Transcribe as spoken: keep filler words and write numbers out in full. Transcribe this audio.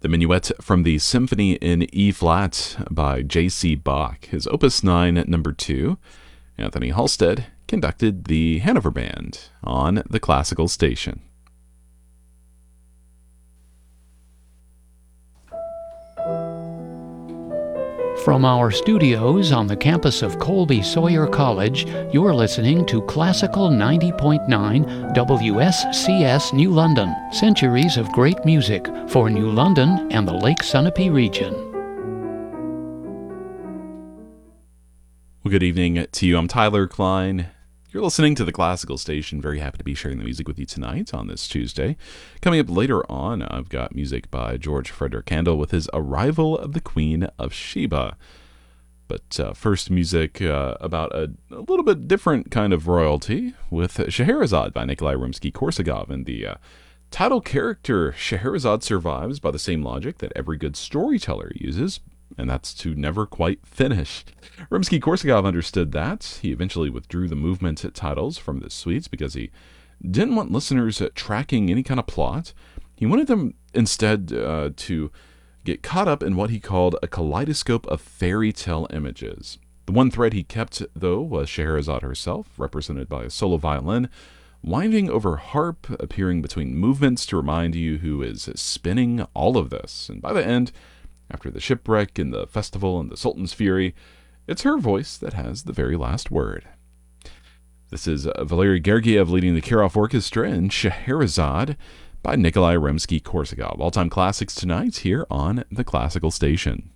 The Minuet from the Symphony in E-flat by J C. Bach, his Opus nine, number two. Anthony Halstead conducted the Hanover Band on the Classical Station. From our studios on the campus of Colby Sawyer College, you're listening to Classical ninety point nine W S C S New London. Centuries of great music for New London and the Lake Sunapee region. Well, good evening to you. I'm Tyler Klein. You're listening to the Classical Station. Very happy to be sharing the music with you tonight on this Tuesday. Coming up later on, I've got music by George Frederick Handel with his Arrival of the Queen of Sheba. But uh, first, music uh, about a, a little bit different kind of royalty with Scheherazade by Nikolai Rimsky-Korsakov. And the uh, title character Scheherazade survives by the same logic that every good storyteller uses, and that's to never quite finish. Rimsky-Korsakov understood that. He eventually withdrew the movement titles from the suites because he didn't want listeners tracking any kind of plot. He wanted them instead uh, to get caught up in what he called a kaleidoscope of fairy tale images. The one thread he kept, though, was Scheherazade herself, represented by a solo violin, winding over harp, appearing between movements to remind you who is spinning all of this. And by the end, after the shipwreck and the festival and the Sultan's fury, it's her voice that has the very last word. This is Valery Gergiev leading the Kirov Orchestra in Scheherazade by Nikolai Rimsky-Korsakov. All-time classics tonight here on the Classical Station.